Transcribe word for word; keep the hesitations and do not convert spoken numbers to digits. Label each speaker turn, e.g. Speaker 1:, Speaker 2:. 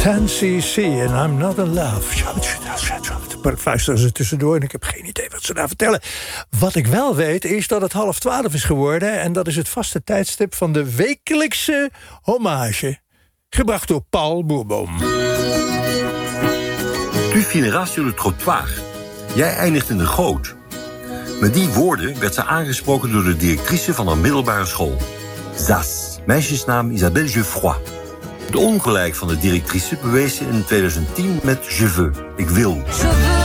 Speaker 1: ten C C and I'm not in love. Maar fluisteren ze tussendoor en ik heb geen idee wat ze daar vertellen. Wat ik wel weet is dat het half twaalf is geworden... en dat is het vaste tijdstip van de wekelijkse hommage. Gebracht door Paul Boerboom.
Speaker 2: Tu finiras sur le trottoir. Jij eindigt in de goot. Met die woorden werd ze aangesproken door de directrice van een middelbare school. Zas, meisjesnaam Isabelle Geoffroy. De ongelijk van de directrice bewees ze in tweeduizend tien met Je veux, ik wil.
Speaker 3: Je veux